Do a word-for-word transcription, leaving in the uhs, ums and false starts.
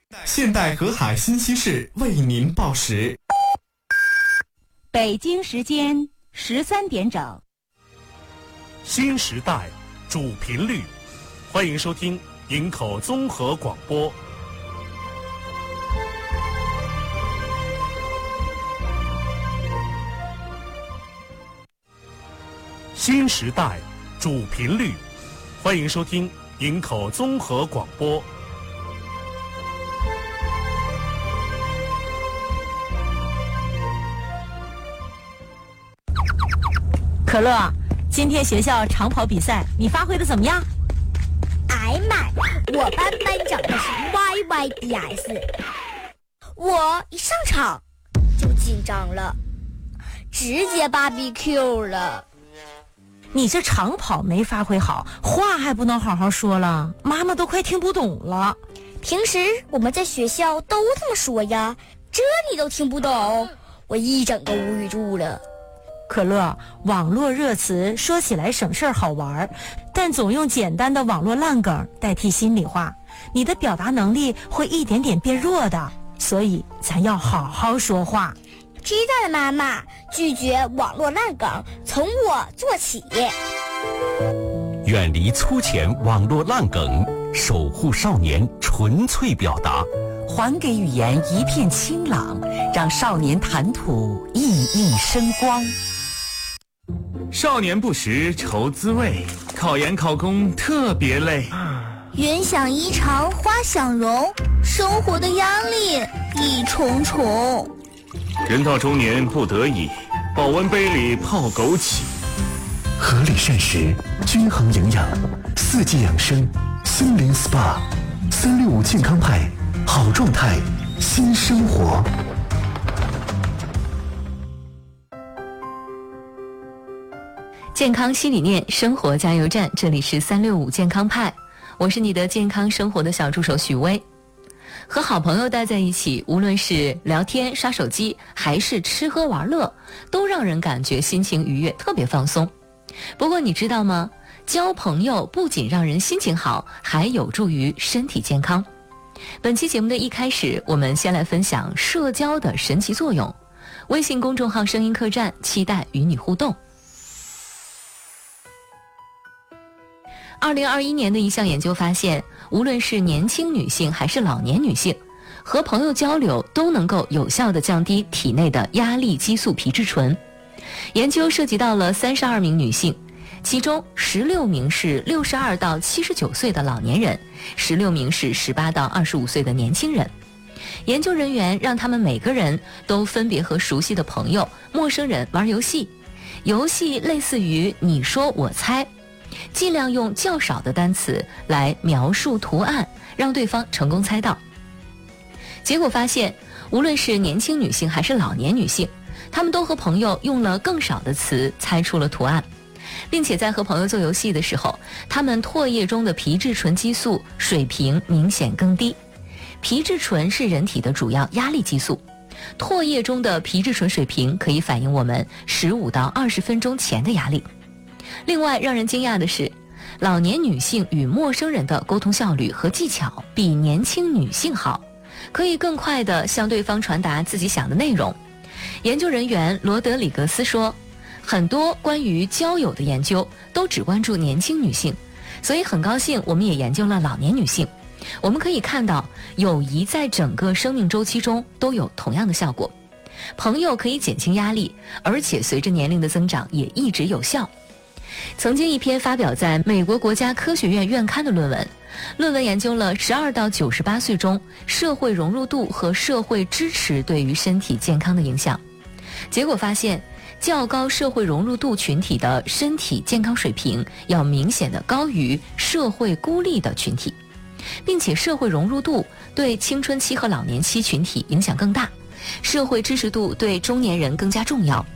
现代河海新趋势为您报时。 北京时间十三点整。 新时代主频率，欢迎收听营口综合广播。新时代主频率，欢迎收听营口综合广播。 可乐，今天学校长跑比赛你发挥的怎么样？ 哎妈，我班班长的是 Y Y D S， 我一上场就紧张了，直接 B B Q 了。 你这长跑没发挥好，话还不能好好说了，妈妈都快听不懂了。 平时我们在学校都这么说呀，这你都听不懂，我一整个无语住了。 可乐，网络热词说起来省事儿好玩，但总用简单的网络烂梗代替心里话，你的表达能力会一点点变弱的，所以咱要好好说话。 知道了，妈妈，拒绝网络烂梗，从我做起。 远离粗浅网络烂梗，守护少年纯粹表达， 还给语言一片清朗，让少年谈吐熠熠生光。 少年不识愁滋味，考研考公特别累。 云想衣裳花想容，生活的压力一重重。 人到中年不得已，保温杯里泡枸杞。 合理膳食，均衡营养，四季养生，心灵 S P A， 三六五健康派，好状态，新生活。 健康新理念，生活加油站，这里是三六五健康派，我是你的健康生活的小助手许巍。和好朋友待在一起，无论是聊天、刷手机，还是吃喝玩乐，都让人感觉心情愉悦，特别放松。不过你知道吗？交朋友不仅让人心情好，还有助于身体健康。本期节目的一开始，我们先来分享社交的神奇作用。微信公众号声音客栈，期待与你互动。二零二一年的一项研究发现，无论是年轻女性还是老年女性，和朋友交流都能够有效地降低体内的压力激素皮质醇。研究涉及到了三十二名女性，其中十六名是六十二到七十九岁的老年人，十六名是十八到二十五岁的年轻人。研究人员让他们每个人都分别和熟悉的朋友、陌生人玩游戏，游戏类似于你说我猜，尽量用较少的单词来描述图案，让对方成功猜到。结果发现，无论是年轻女性还是老年女性，她们都和朋友用了更少的词猜出了图案，并且在和朋友做游戏的时候，她们唾液中的皮质醇激素水平明显更低。皮质醇是人体的主要压力激素，唾液中的皮质醇水平可以反映我们十五到二十分钟前的压力。另外让人惊讶的是，老年女性与陌生人的沟通效率和技巧比年轻女性好，可以更快地向对方传达自己想的内容。研究人员罗德里格斯说，很多关于交友的研究都只关注年轻女性，所以很高兴我们也研究了老年女性。我们可以看到，友谊在整个生命周期中都有同样的效果。朋友可以减轻压力，而且随着年龄的增长也一直有效。曾经一篇发表在美国国家科学院院刊的论文，论文研究了十二到九十八岁中社会融入度和社会支持对于身体健康的影响。结果发现，较高社会融入度群体的身体健康水平要明显的高于社会孤立的群体，并且社会融入度对青春期和老年期群体影响更大，社会支持度对中年人更加重要。